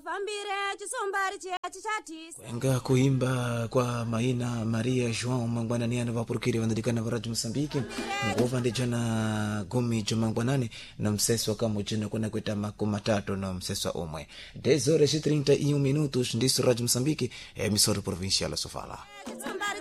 Kuenga kuimba kwa Maina Maria João Mangwananiana vapurukiri vandikana varaji Msambiki ngova ndijana gumi jumangwanani na mseswa kama jina kuna kuita makumatatu na mseswa umwe 10 horas e 31 minutos ndiso raji Msambiki emisora provincial Sofala.